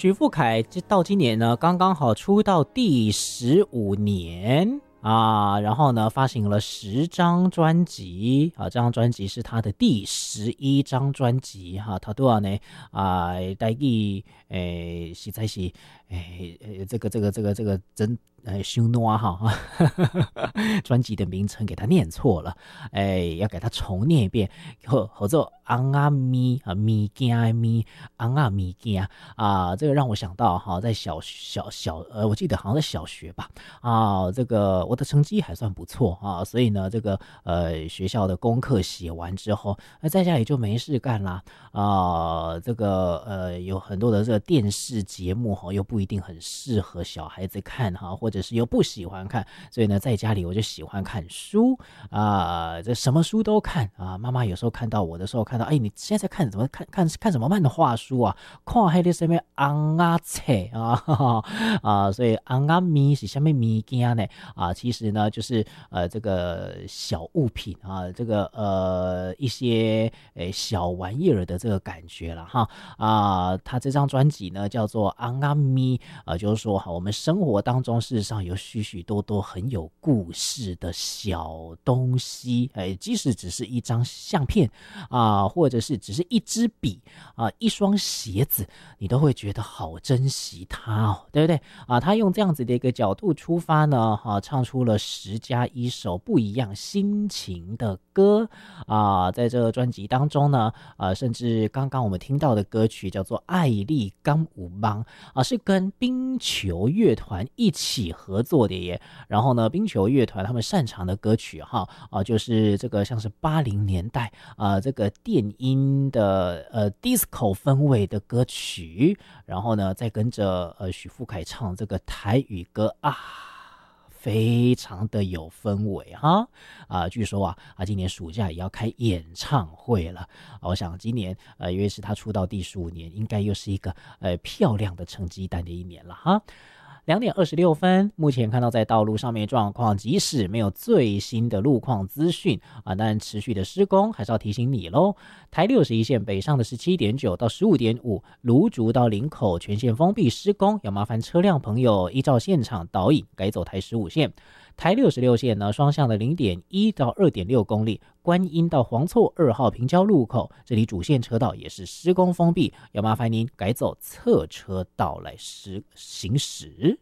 许富凯到今年呢，刚刚好出道第15年。然后呢，发行了10张专辑这张专辑是他的第11张专辑他都要呢台语实在是这个真修诺专辑的名称给他念错了，要给他重念一遍，合作昂啊咪咪件咪昂啊咪件这个让我想到在小我记得好像在小学吧这个我的成绩还算不错所以呢这个学校的功课写完之后在家里就没事干啦这个有很多的这个电视节目又不一定很适合小孩子看或者是又不喜欢看，所以呢在家里我就喜欢看书这什么书都看妈妈有时候看到我的时候看到你现在在看怎么看什么漫画书看那个什么昂啊册所以昂啊咪是什么物件呢其实呢就是这个小物品这个一些小玩意儿的这个感觉了他这张专辑呢叫做昂啊咪就是说我们生活当中事实上有许许多多很有故事的小东西即使只是一张相片或者是只是一支笔一双鞋子，你都会觉得好珍惜它对不对他用这样子的一个角度出发呢唱出了10+1首不一样心情的歌在这个专辑当中呢甚至刚刚我们听到的歌曲叫做爱丽刚舞邦是跟冰球乐团一起合作的耶。然后呢冰球乐团他们擅长的歌曲就是这个像是80年代这个电音的disco 氛围的歌曲，然后呢再跟着许富凯唱这个台语歌非常的有氛围据说今年暑假也要开演唱会了我想今年因为是他出道第15年，应该又是一个漂亮的成绩单的一年了2点26分，目前看到在道路上面状况，即使没有最新的路况资讯但持续的施工还是要提醒你咯。台61线北上的 17.9 到 15.5 芦竹到林口全线封闭施工，要麻烦车辆朋友依照现场导引改走台15线。台66线呢，双向的 0.1 到 2.6 公里，观音到黄厝2号平交路口，这里主线车道也是施工封闭，要麻烦您改走侧车道来行驶。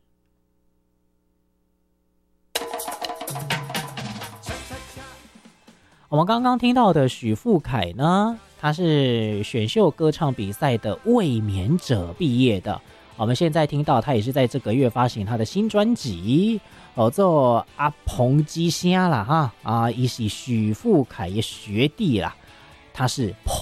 我们刚刚听到的许富凯呢，他是选秀歌唱比赛的卫冕者毕业的。我们现在听到他也是在这个月发行他的新专辑做阿彭之声啦他是许富凯的学弟啦，他是彭